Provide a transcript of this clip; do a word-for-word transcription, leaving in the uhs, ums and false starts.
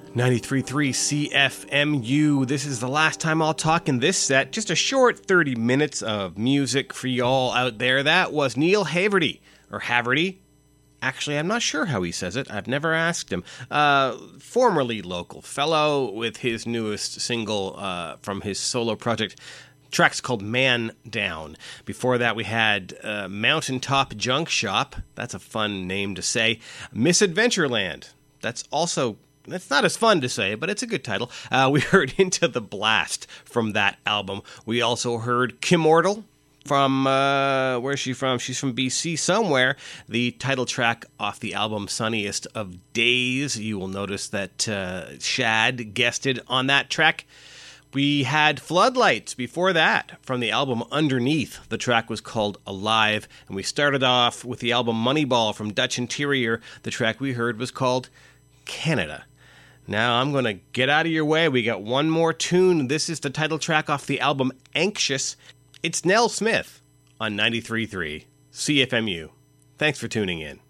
ninety-three point three C F M U. This is the last time I'll talk in this set. Just a short thirty minutes of music for y'all out there. That was Neil Haverty, or Haverty. Actually, I'm not sure how he says it. I've never asked him. Uh, formerly local fellow with his newest single uh, from his solo project. Track's called Man Down. Before that, we had uh, Mountaintop Junk Shop. That's a fun name to say. Misadventureland. That's also... It's not as fun to say, but it's a good title. Uh, we heard Into the Blast from that album. We also heard Kimmortal from, uh, where's she from? She's from B C somewhere. The title track off the album Sunniest of Days. You will notice that uh, Shad guested on that track. We had Floodlights before that from the album Underneath. The track was called Alive. And we started off with the album Moneyball from Dutch Interior. The track we heard was called Canada. Now I'm going to get out of your way. We got one more tune. This is the title track off the album Anxious. It's Nell Smith on ninety-three point three C F M U. Thanks for tuning in.